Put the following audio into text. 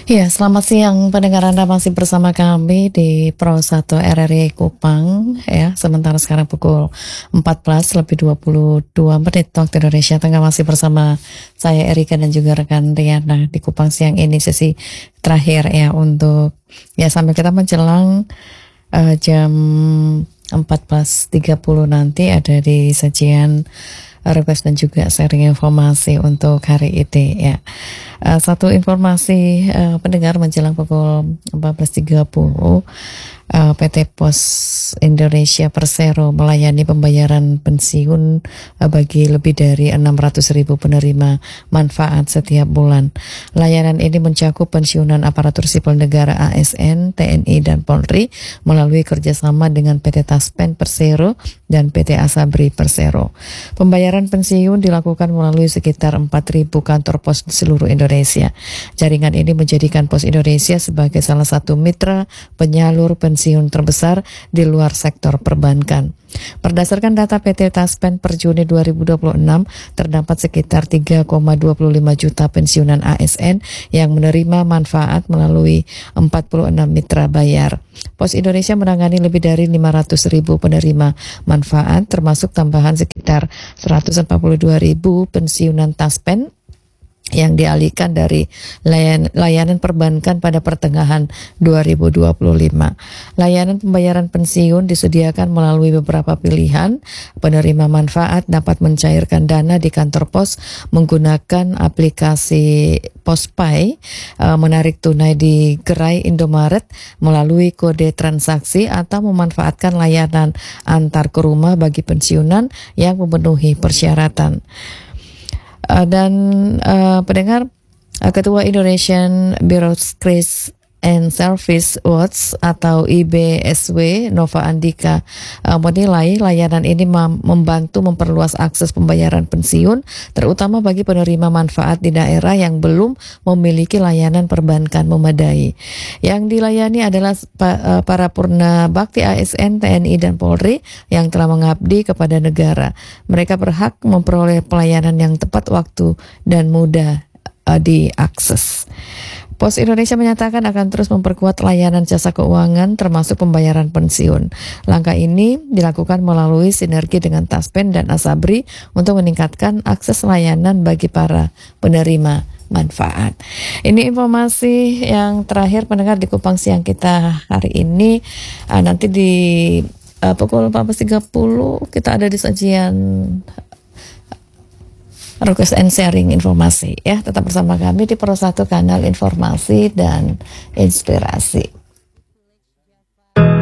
Ya, selamat siang pendengar, Anda masih bersama kami di Pro 1 RRI Kupang ya. Sementara sekarang pukul 14 lebih 22 menit waktu Indonesia Tengah, masih bersama saya Erika dan juga rekan Riana di Kupang siang ini, sesi terakhir ya untuk ya sampai kita menjelang jam 14.30 nanti ada di sajian request dan juga sharing informasi untuk hari ini ya. Satu informasi pendengar menjelang pukul 14.30, PT Pos Indonesia Persero melayani pembayaran pensiun bagi lebih dari 600.000 penerima manfaat setiap bulan. Layanan ini mencakup pensiunan aparatur sipil negara ASN, TNI, dan Polri melalui kerjasama dengan PT Taspen Persero dan PT Asabri Persero. Pembayaran pensiun dilakukan melalui sekitar 4.000 kantor pos di seluruh Indonesia. Jaringan ini menjadikan Pos Indonesia sebagai salah satu mitra penyalur pensiun terbesar di luar sektor perbankan. Berdasarkan data PT Taspen per Juni 2026, terdapat sekitar 3,25 juta pensiunan ASN yang menerima manfaat melalui 46 mitra bayar. Pos Indonesia menangani lebih dari 500.000 penerima manfaat, termasuk tambahan sekitar 142.000 pensiunan Taspen yang dialihkan dari layanan perbankan pada pertengahan 2025. Layanan pembayaran pensiun disediakan melalui beberapa pilihan. Penerima manfaat dapat mencairkan dana di kantor pos menggunakan aplikasi PosPay, menarik tunai di gerai Indomaret melalui kode transaksi, atau memanfaatkan layanan antar ke rumah bagi pensiunan yang memenuhi persyaratan. Pendengar, Ketua Indonesian Bureaucracy and Service Awards atau IBSW, Nova Andika, menilai layanan ini membantu memperluas akses pembayaran pensiun, terutama bagi penerima manfaat di daerah yang belum memiliki layanan perbankan memadai. Yang dilayani adalah para purna bakti ASN, TNI, dan Polri yang telah mengabdi kepada negara. Mereka berhak memperoleh pelayanan yang tepat waktu dan mudah diakses. Pos Indonesia menyatakan akan terus memperkuat layanan jasa keuangan termasuk pembayaran pensiun. Langkah ini dilakukan melalui sinergi dengan Taspen dan Asabri untuk meningkatkan akses layanan bagi para penerima manfaat. Ini informasi yang terakhir pendengar di Kupang siang kita hari ini. Nanti di pukul 14.30 kita ada di sajian request and sharing informasi ya. Tetap bersama kami di Pro 1 kanal informasi dan inspirasi.